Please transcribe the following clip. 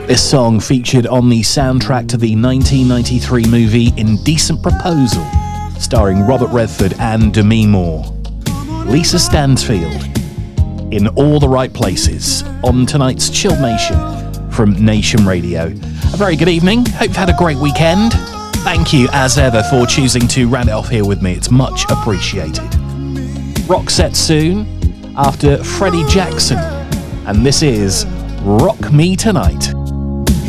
This song featured on the soundtrack to the 1993 movie Indecent Proposal, starring Robert Redford and Demi Moore. Lisa Stansfield, in all the right places, on tonight's Chill Nation from Nation Radio. A very good evening. Hope you've had a great weekend. Thank you, as ever, for choosing to round it off here with me. It's much appreciated. Rock set soon after Freddie Jackson, and this is Rock Me Tonight.